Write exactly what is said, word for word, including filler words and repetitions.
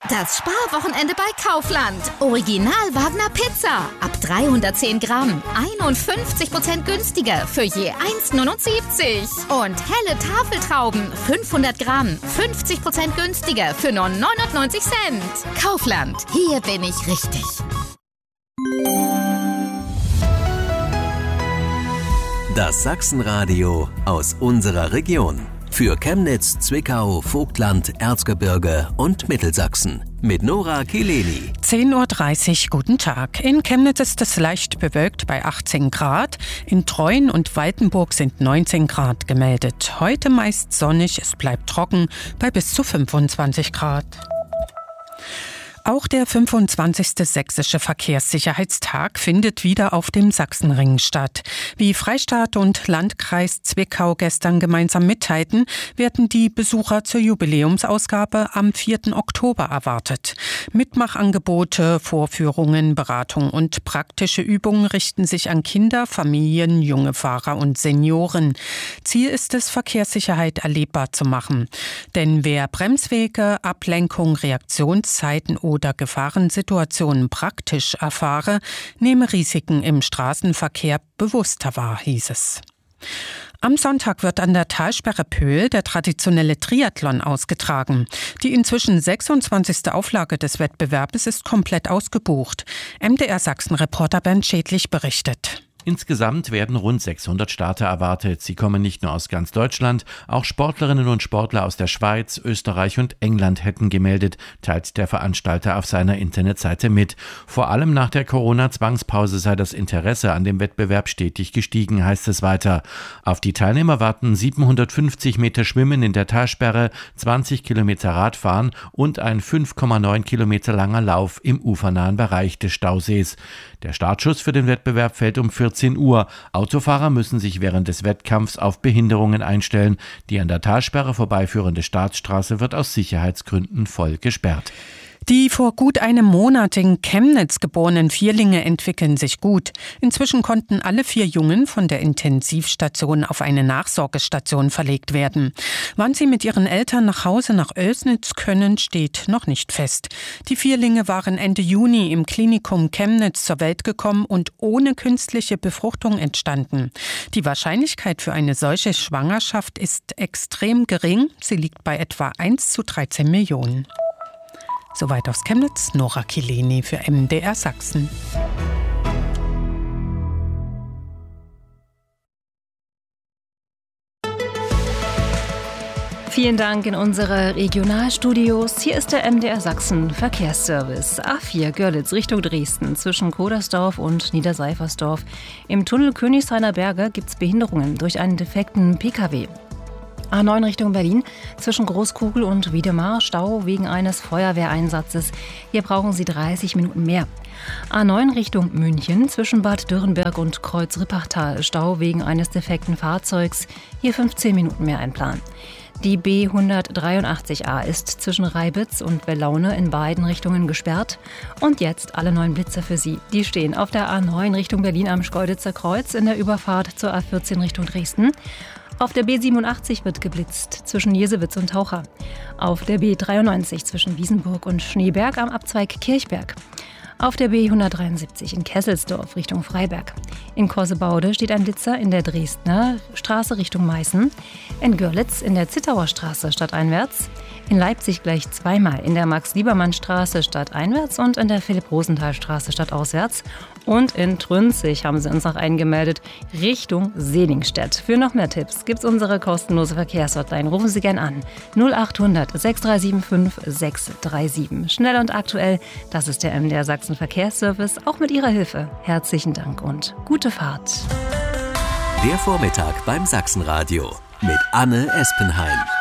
Das Sparwochenende bei Kaufland. Original Wagner Pizza. Ab dreihundertzehn Gramm. einundfünfzig Prozent günstiger für je eins Komma neunundsiebzig. Und helle Tafeltrauben. fünfhundert Gramm. fünfzig Prozent günstiger für nur neunundneunzig Cent. Kaufland. Hier bin ich richtig. Das Sachsenradio aus unserer Region. Für Chemnitz, Zwickau, Vogtland, Erzgebirge und Mittelsachsen. Mit Nora Kileni. zehn Uhr dreißig, guten Tag. In Chemnitz ist es leicht bewölkt bei achtzehn Grad. In Treuen und Waltenburg sind neunzehn Grad gemeldet. Heute meist sonnig, es bleibt trocken bei bis zu fünfundzwanzig Grad. Auch der fünfundzwanzigste Sächsische Verkehrssicherheitstag findet wieder auf dem Sachsenring statt. Wie Freistaat und Landkreis Zwickau gestern gemeinsam mitteilten, werden die Besucher zur Jubiläumsausgabe am vierten Oktober erwartet. Mitmachangebote, Vorführungen, Beratung und praktische Übungen richten sich an Kinder, Familien, junge Fahrer und Senioren. Ziel ist es, Verkehrssicherheit erlebbar zu machen. Denn wer Bremswege, Ablenkung, Reaktionszeiten oder oder Gefahrensituationen praktisch erfahre, nehme Risiken im Straßenverkehr bewusster wahr, hieß es. Am Sonntag wird an der Talsperre Pöhl der traditionelle Triathlon ausgetragen. Die inzwischen sechsundzwanzigste Auflage des Wettbewerbes ist komplett ausgebucht. M D R Sachsen-Reporter Bernd Schädlich berichtet. Insgesamt werden rund sechshundert Starter erwartet. Sie kommen nicht nur aus ganz Deutschland, auch Sportlerinnen und Sportler aus der Schweiz, Österreich und England hätten gemeldet, teilt der Veranstalter auf seiner Internetseite mit. Vor allem nach der Corona-Zwangspause sei das Interesse an dem Wettbewerb stetig gestiegen, heißt es weiter. Auf die Teilnehmer warten siebenhundertfünfzig Meter Schwimmen in der Talsperre, zwanzig Kilometer Radfahren und ein fünf Komma neun Kilometer langer Lauf im ufernahen Bereich des Stausees. Der Startschuss für den Wettbewerb fällt um vierzehn Uhr. Autofahrer müssen sich während des Wettkampfs auf Behinderungen einstellen. Die an der Talsperre vorbeiführende Staatsstraße wird aus Sicherheitsgründen voll gesperrt. Die vor gut einem Monat in Chemnitz geborenen Vierlinge entwickeln sich gut. Inzwischen konnten alle vier Jungen von der Intensivstation auf eine Nachsorgestation verlegt werden. Wann sie mit ihren Eltern nach Hause nach Oelsnitz können, steht noch nicht fest. Die Vierlinge waren Ende Juni im Klinikum Chemnitz zur Welt gekommen und ohne künstliche Befruchtung entstanden. Die Wahrscheinlichkeit für eine solche Schwangerschaft ist extrem gering. Sie liegt bei etwa eins zu dreizehn Millionen. Soweit aus Chemnitz, Nora Kileni für M D R Sachsen. Vielen Dank in unsere Regionalstudios. Hier ist der M D R Sachsen Verkehrsservice. A vier Görlitz Richtung Dresden zwischen Kodersdorf und Niederseifersdorf. Im Tunnel Königshainer Berge gibt es Behinderungen durch einen defekten P K W. A neun Richtung Berlin zwischen Großkugel und Wiedemar Stau wegen eines Feuerwehreinsatzes. Hier brauchen Sie dreißig Minuten mehr. A neun Richtung München zwischen Bad Dürrenberg und Kreuz-Rippachtal Stau wegen eines defekten Fahrzeugs. Hier fünfzehn Minuten mehr einplanen. Die B hundertdreiundachtzig A ist zwischen Reibitz und Bellaune in beiden Richtungen gesperrt. Und jetzt alle neuen Blitzer für Sie. Die stehen auf der A neun Richtung Berlin am Schkeuditzer Kreuz in der Überfahrt zur A vierzehn Richtung Dresden. Auf der B siebenundachtzig wird geblitzt zwischen Jesewitz und Taucher. Auf der B dreiundneunzig zwischen Wiesenburg und Schneeberg am Abzweig Kirchberg. Auf der B hundertdreiundsiebzig in Kesselsdorf Richtung Freiberg. In Korsebaude steht ein Blitzer in der Dresdner Straße Richtung Meißen. In Görlitz in der Zittauer Straße stadteinwärts. In Leipzig gleich zweimal in der Max-Liebermann-Straße stadteinwärts und in der Philipp-Rosenthal-Straße stadtauswärts. Und in Trünzig haben sie uns noch eingemeldet, Richtung Seligenstedt. Für noch mehr Tipps gibt's unsere kostenlose Verkehrshotline. Rufen Sie gern an. null achthundert sechs drei sieben fünf sechs drei sieben. Schnell und aktuell, das ist der M D R Sachsen Verkehrsservice. Auch mit Ihrer Hilfe. Herzlichen Dank und gute Fahrt. Der Vormittag beim Sachsenradio mit Anne Espenheim.